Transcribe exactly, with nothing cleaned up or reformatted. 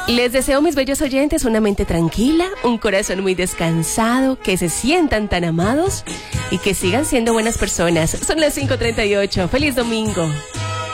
Les deseo, mis bellos oyentes, una mente tranquila, un corazón muy descansado, que se sientan tan amados y que sigan siendo buenas personas. Son las cinco treinta y ocho. ¡Feliz domingo!